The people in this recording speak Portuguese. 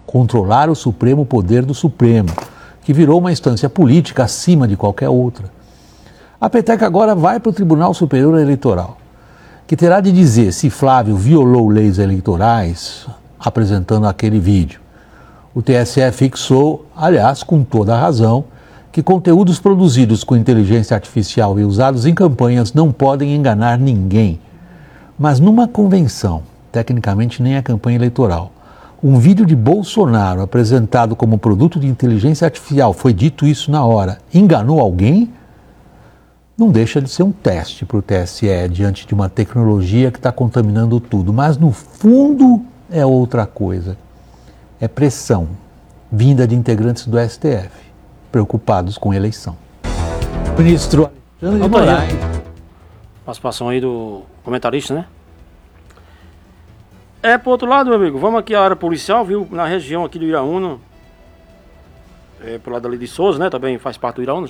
controlar o supremo poder do Supremo, que virou uma instância política acima de qualquer outra. A peteca agora vai para o Tribunal Superior Eleitoral, que terá de dizer se Flávio violou leis eleitorais apresentando aquele vídeo. O TSE fixou, aliás, com toda a razão, que conteúdos produzidos com inteligência artificial e usados em campanhas não podem enganar ninguém. Mas numa convenção, tecnicamente nem é campanha eleitoral, um vídeo de Bolsonaro apresentado como produto de inteligência artificial, foi dito isso na hora, enganou alguém? Não deixa de ser um teste para o TSE diante de uma tecnologia que está contaminando tudo, mas no fundo é outra coisa. É pressão vinda de integrantes do STF, preocupados com a eleição. O ministro Alexandre de Moraes. Participação aí do comentarista, né? Por outro lado, meu amigo, vamos aqui à área policial, viu? Na região aqui do Iraúna, pro lado ali de Souza, né? Também faz parte do Iraúna,